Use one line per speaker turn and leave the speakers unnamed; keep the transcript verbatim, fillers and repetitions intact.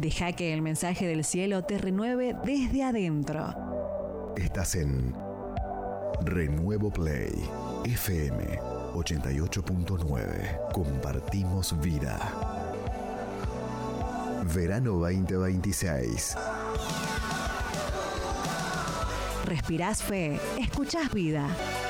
Deja que el mensaje del cielo te renueve desde adentro.
Estás en Renuevo Play, F M ochenta y ocho punto nueve. Compartimos vida. Verano veinte veintiséis.
Respirás fe, escuchás vida.